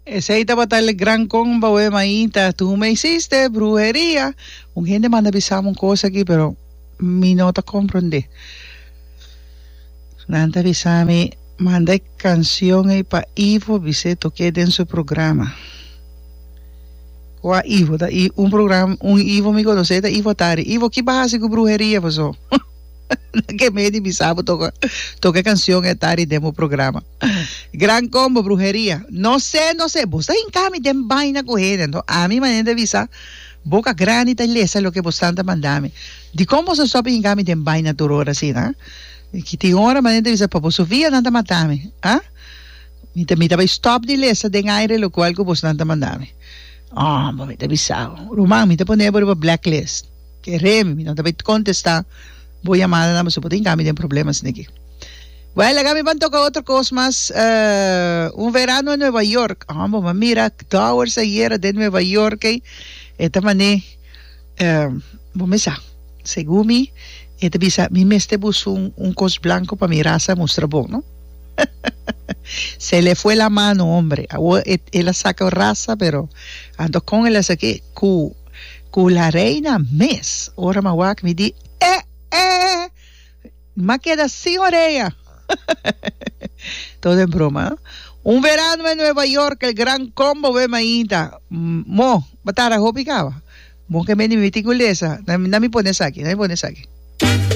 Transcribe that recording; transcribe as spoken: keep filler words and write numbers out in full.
Ese ahí estaba el gran combo, güey, maíta. Tú me hiciste brujería. Un gente manda avisar una cosa aquí, pero mi nota comprende. Nanta avisame, manda canción ahí para Ivo, dice, toque en su programa. O a Ivo, da, y un programa, un Ivo, amigo, no sé, da Ivo Tari. Ivo, ¿qué vas a hacer con brujería, pues? Que me avisaba, toca, toca canción é Tari demo programa. Gran combo, brujeria. Não sei, não sei. Você em cami tem vaina correndo. Então, a mim maneira de avisar, boca grande e lesa lo que você anda mandando. De como você sobe em cami tem vaina por hora assim, né? Que tem hora maneira de avisar, para você via nada matar-me. Ah? Me também estava stop de lesa de aire lo qual que você anda mandando. Ah, oh, me te avisava. Romão, me te poneu por blacklist. Que reme, me não te contestar. Voy a llamar a nosotros, porque hay problemas aquí. Bueno, acá me van a tocar otra cosa más. Uh, un verano en Nueva York. Ah, mamá, mira, Towers ayer de Nueva York. Esta manera, uh, vamos a según mi, esta visa, mi mestre puso un, un cos blanco para mi raza, muestra bon, ¿no? Se le fue la mano, hombre. Él saca raza, pero ando con él saqué, cu, cu la reina mes. Ahora me me di, eh, eh, más queda sin oreja. Todo en broma. ¿Eh? Un verano en Nueva York, el gran combo ve maíta. Mo, batara, hopicaba. Mo que me ni mi tigulesa. No me pones aquí, no me pones aquí.